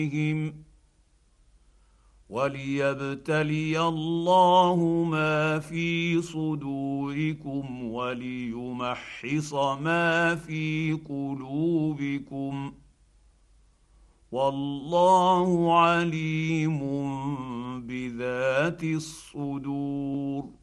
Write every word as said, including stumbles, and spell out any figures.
وليبتلي الله ما في صدوركم وليمحص ما في قلوبكم، والله عليم بذات الصدور.